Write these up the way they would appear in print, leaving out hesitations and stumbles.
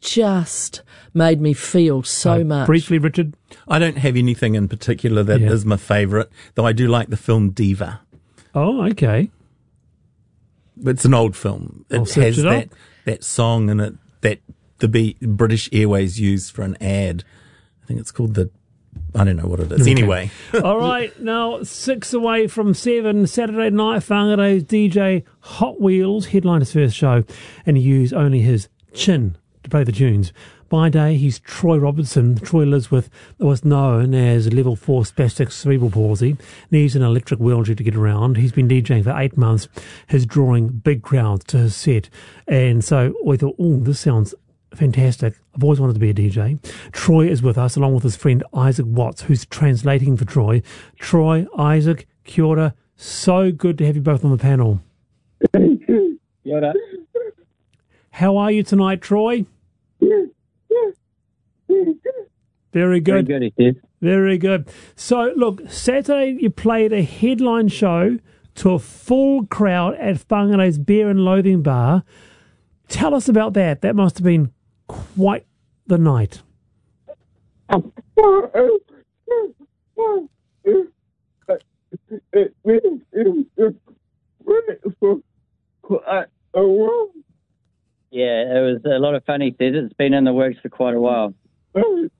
just made me feel so much. Briefly, Richard? I don't have anything in particular that is my favourite, though I do like the film Diva. Oh, okay. It's an old film. It has that song in it that the British Airways used for an ad. I think it's called I don't know what it is. Okay. Anyway. All right, now 6 away from 7, Saturday night, Whangarei's DJ Hot Wheels headlined his first show, and he used only his chin to play the tunes. By day, he's Troy Robertson. Troy lives with what's known as level 4 spastic cerebral palsy, needs an electric wheelchair to get around. He's been DJing for 8 months. He's drawing big crowds to his set. And so we thought, this sounds fantastic. I've always wanted to be a DJ. Troy is with us, along with his friend Isaac Watts, who's translating for Troy. Troy, Isaac, kia ora. So good to have you both on the panel. Kia ora. How are you tonight, Troy? Very good. Very good, Very good. So, look, Saturday you played a headline show to a full crowd at Whangarei's Beer and Loathing Bar. Tell us about that. That must have been quite the night. Yeah, it was a lot of fun, he says. It's been in the works for quite a while. You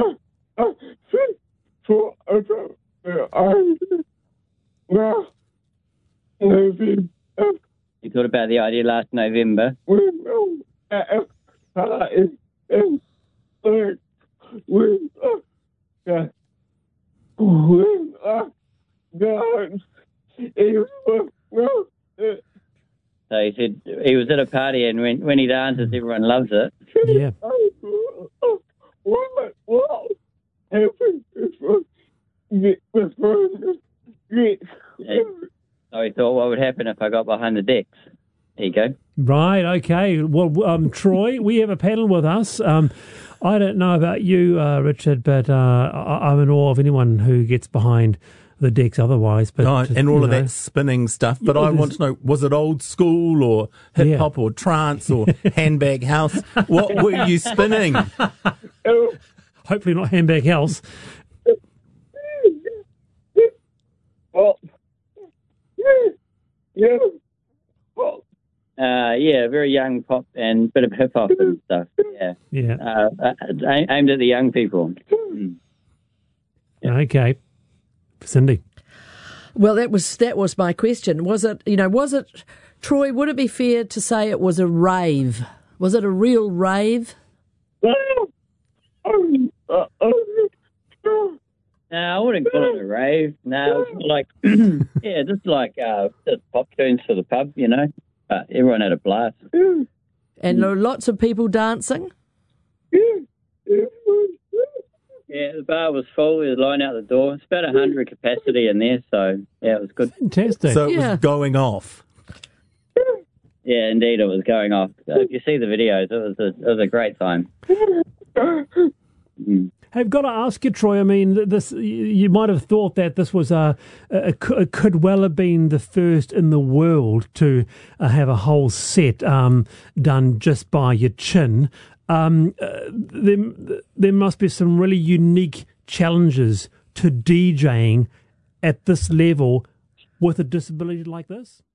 thought about the idea last November. So he said he was at a party, and when he dances, everyone loves it. Yeah. So he thought, what would happen if I got behind the decks? There you go. Right, okay. Well, Troy, we have a panel with us. I don't know about you, Richard, but I'm in awe of anyone who gets behind the decks otherwise. But and all of that spinning stuff. But I want to know, was it old school or hip-hop or trance or handbag house? What were you spinning? Hopefully not handbag house. Very young pop and bit of hip hop and stuff. Yeah. Aimed at the young people. Yeah. Okay, Cindy. Well, that was my question. Was it Troy? Would it be fair to say it was a rave? Was it a real rave? No, I wouldn't call it a rave. No, it's more like just pop tunes for the pub, you know. Everyone had a blast. And there were lots of people dancing? Yeah, the bar was full. We had a line out the door. It's about 100 capacity in there, so yeah, it was good. Fantastic. So it was going off. Yeah, indeed, it was going off. If you see the videos, it was a great time. I've got to ask you, Troy. I mean, this you might have thought that this was could well have been the first in the world to have a whole set done just by your chin. There must be some really unique challenges to DJing at this level with a disability like this.